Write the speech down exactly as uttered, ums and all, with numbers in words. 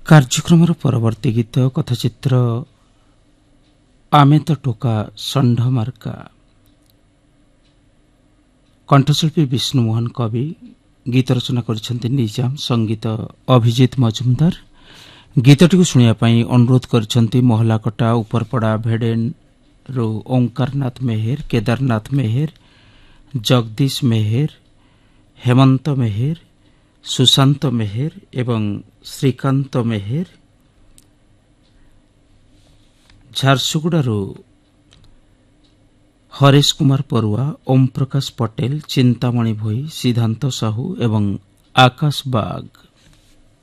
କାର୍ଯ୍ୟକ୍ରମର ପରବର୍ତ୍ତୀ ଗୀତ କଥାଚିତ୍ର ଆମେ ତ ଟୋକା ଷଣ୍ଢ ମାର୍କା। କଣ୍ଠଶିଳ୍ପୀ ବିଷ୍ଣୁମୋହନ କବି, ଗୀତ ରଚନା କରିଛନ୍ତି ନିଜାମ, ସଙ୍ଗୀତ ଅଭିଜିତ ମଜୁମଦାର। ଗୀତଟିକୁ ଶୁଣିବା ପାଇଁ ଅନୁରୋଧ କରିଛନ୍ତି ମହଲାକଟା ଉପରପଡ଼ା ଭେଡେନରୁ ଓଙ୍କାରନାଥ ମେହେର, କେଦାରନାଥ ମେହେର, ଜଗଦୀଶ ମେହେର, ହେମନ୍ତ ମେହେର, ସୁଶାନ୍ତ ମେହେର ଏବଂ ଶ୍ରୀକାନ୍ତ ମେହେର। ଝାରସୁଗୁଡ଼ାରୁ ହରେଶ କୁମାର ପରୁଆ, ଓମ୍ ପ୍ରକାଶ ପଟେଲ, ଚିନ୍ତାମଣି ଭୋଇ, ସିଦ୍ଧାନ୍ତ ସାହୁ ଏବଂ ଆକାଶ ବାଗ।